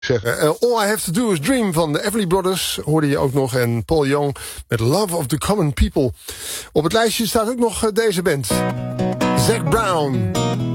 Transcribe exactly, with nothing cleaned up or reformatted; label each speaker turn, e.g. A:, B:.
A: Zeggen. Uh, All I Have To Do Is Dream van de Everly Brothers hoorde je ook nog. En Paul Young met Love of the Common People. Op het lijstje staat ook nog uh, deze band. Zac Brown.